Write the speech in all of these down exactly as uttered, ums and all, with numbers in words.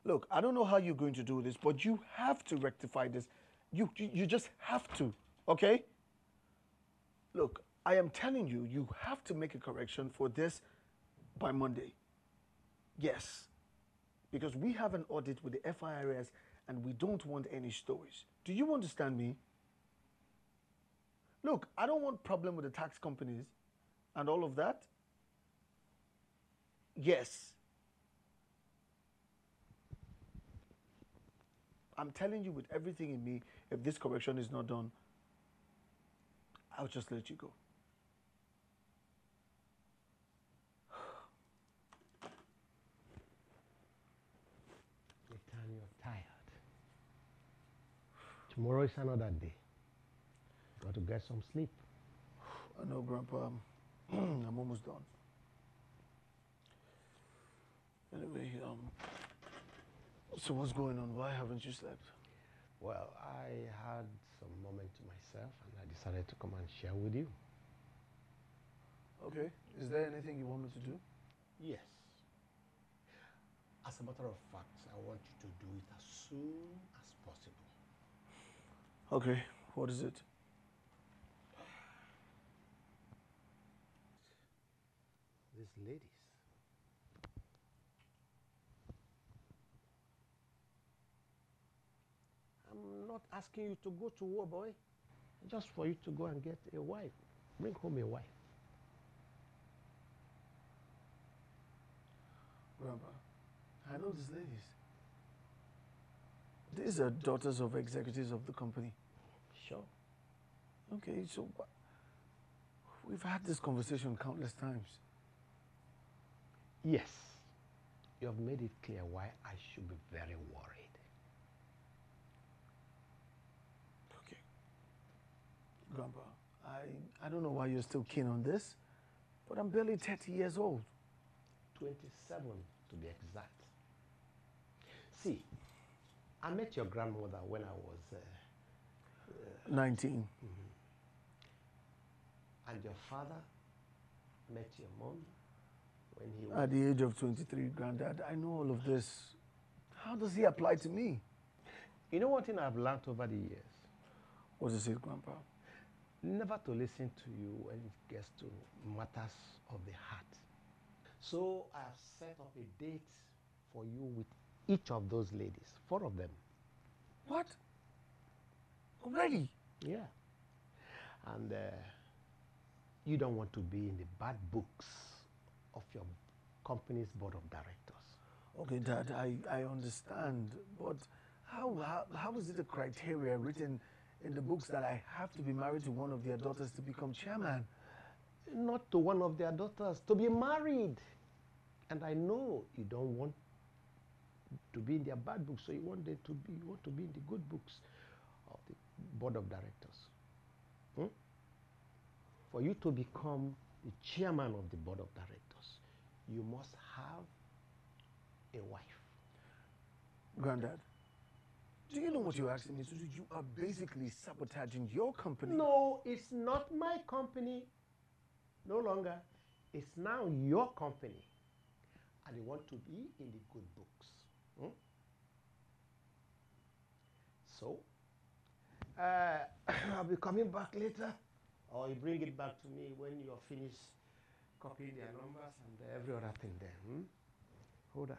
Look, I don't know how you're going to do this, but you have to rectify this. You, you, you just have to, okay? Look, I am telling you, you have to make a correction for this by Monday. Yes. Because we have an audit with the F I R S and we don't want any stories. Do you understand me? Look, I don't want problem with the tax companies and all of that. Yes. I'm telling you with everything in me, if this correction is not done, I'll just let you go. Nathan, you're tired. Tomorrow is another day. Got to get some sleep. I know, Grandpa. I'm almost done. Anyway, um, so what's going on? Why haven't you slept? Well, I had some moment to myself and I decided to come and share with you. Okay. Is there anything you want me to do? Yes. As a matter of fact, I want you to do it as soon as possible. Okay. What is it? These ladies. I'm not asking you to go to war, boy. Just for you to go and get a wife. Bring home a wife. Grandpa, I know these ladies. These are daughters of executives of the company. Sure. Okay, so what? We've had this conversation countless times. Yes. You have made it clear why I should be very worried. Okay. Grandpa, I, I don't know why you're still keen on this, but I'm barely thirty years old. twenty-seven to be exact. See, I met your grandmother when I was uh, uh, nineteen. Mm-hmm. And your father met your mom when he was... At the age of twenty-three, Granddad, I know all of this. How does he apply to me? You know one thing I've learned over the years? What is it, Grandpa? Never to listen to you when it gets to matters of the heart. So I have set up a date for you with each of those ladies, four of them. What? Already? Yeah. And uh, you don't want to be in the bad books of your company's board of directors. Okay, Dad, I, I understand, but how, how, how is it a criteria written in the books that I have to be married to one of their daughters to become chairman? Not to one of their daughters, to be married. And I know you don't want to be in their bad books, so you want them to be, you want to be in the good books of the board of directors. Hmm? For you to become the chairman of the board of directors, you must have a wife. Granddad, do you know what you're asking me to do? You are basically sabotaging your company. No, it's not my company. No longer. It's now your company. And you want to be in the good books. Hmm? So, uh, I'll be coming back later. Or you bring it back to me when you're finished copying their numbers and every other thing there. Hmm? Hold that.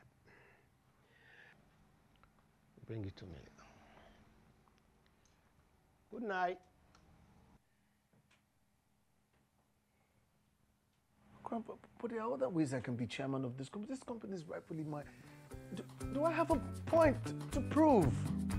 Bring it to me. Good night. Grandpa, but there are other ways I can be chairman of this company. This company is rightfully mine. Do, do I have a point to prove?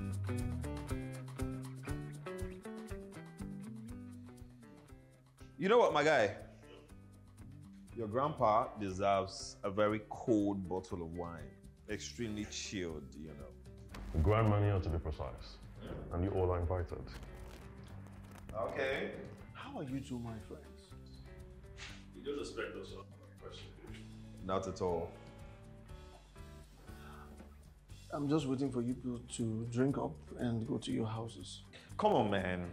You know what, my guy? Your grandpa deserves a very cold bottle of wine. Extremely chilled, you know. Grand Marnier to be precise. And you all are invited. Okay. How are you two my friends? You don't expect us to ask a question. Not at all. I'm just waiting for you people to drink up and go to your houses. Come on, man.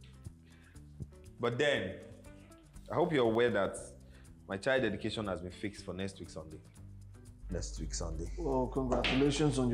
But then, I hope you're aware that my child education has been fixed for next week Sunday. Next week Sunday. Well, congratulations on your